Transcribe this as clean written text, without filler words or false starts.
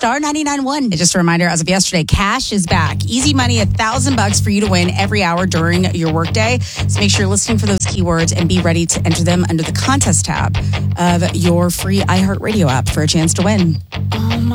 star 99.1. Just a reminder, as of yesterday, cash is back. Easy money, $1,000 for you to win every hour during your workday. So make sure you're listening for those keywords and be ready to enter them under the contest tab of your free iHeartRadio app for a chance to win.